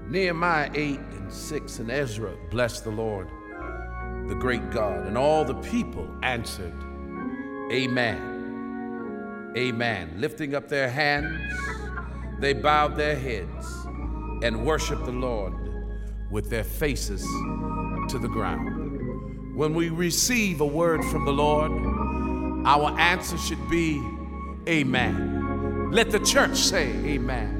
Nehemiah 8:6, and Ezra blessed the Lord, the great God, and all the people answered, Amen, Amen. Lifting up their hands, they bowed their heads and worshiped the Lord with their faces to the ground. When we receive a word from the Lord, our answer should be Amen. Let the church say Amen.